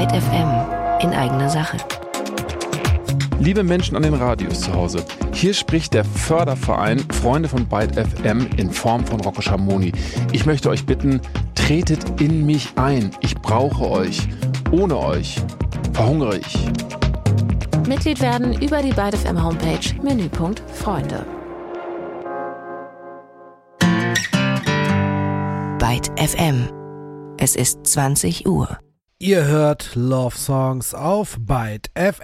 Byte FM in eigener Sache. Liebe Menschen an den Radios zu Hause, hier spricht der Förderverein Freunde von Byte FM in Form von Rocco Schamoni. Ich möchte euch bitten, tretet in mich ein. Ich brauche euch. Ohne euch verhungere ich. Mitglied werden über die Byte FM Homepage, Menüpunkt Freunde. Byte FM. Es ist 20 Uhr. Ihr hört Love Songs auf Byte FM.